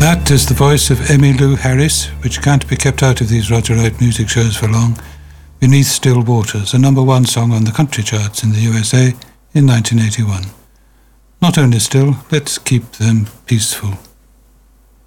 That is the voice of Emmylou Harris, which can't be kept out of these Roger Wright music shows for long. Beneath Still Waters, a #1 song on the country charts in the USA in 1981. Not only still, let's keep them peaceful.